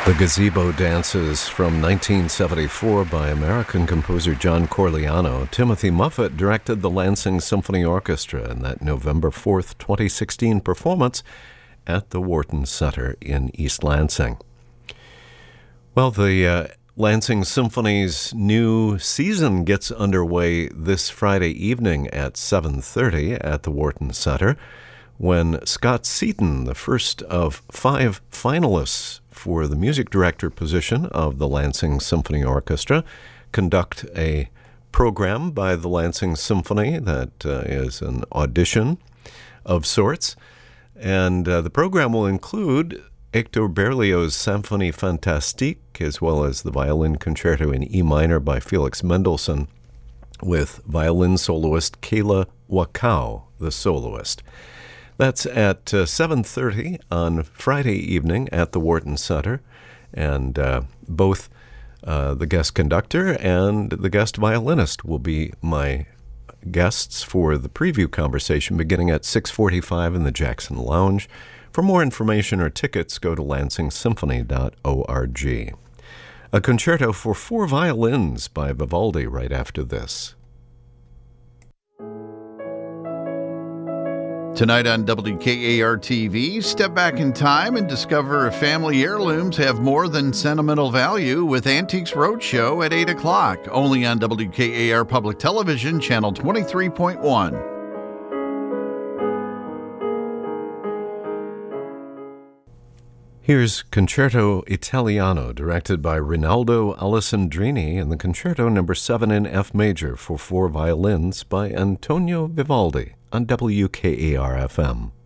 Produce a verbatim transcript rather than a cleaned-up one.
The Gazebo Dances from nineteen seventy-four by American composer John Corigliano. Timothy Muffet directed the Lansing Symphony Orchestra in that November fourth, twenty sixteen performance at the Wharton Center in East Lansing. Well, the uh, Lansing Symphony's new season gets underway this Friday evening at seven thirty at the Wharton Center, when Scott Seaton, the first of five finalists for the music director position of the Lansing Symphony Orchestra, conduct a program by the Lansing Symphony that uh, is an audition of sorts. And uh, the program will include Hector Berlioz' Symphonie Fantastique, as well as the Violin Concerto in E minor by Felix Mendelssohn, with violin soloist Kayla Wakao, the soloist. That's at uh, seven thirty on Friday evening at the Wharton Center, and uh, both uh, the guest conductor and the guest violinist will be my guests for the preview conversation beginning at six forty-five in the Jackson Lounge. For more information or tickets, go to lansing symphony dot org. A concerto for four violins by Vivaldi right after this. Tonight on W K A R T V, step back in time and discover if family heirlooms have more than sentimental value with Antiques Roadshow at eight o'clock, only on W K A R Public Television, Channel twenty-three point one. Here's Concerto Italiano, directed by Rinaldo Alessandrini, and the Concerto number seven in F major for four violins by Antonio Vivaldi on W K A R F M.